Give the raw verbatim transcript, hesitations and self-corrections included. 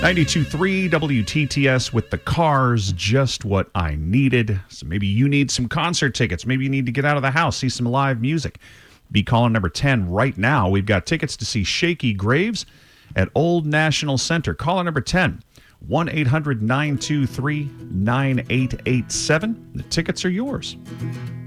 ninety-two point three W T T S with the Cars, just what I needed. So maybe you need some concert tickets. Maybe you need to get out of the house, see some live music. Be calling number ten right now. We've got tickets to see Shaky Graves at Old National Center. Caller number ten, one eight hundred nine two three nine eight eight seven. The tickets are yours.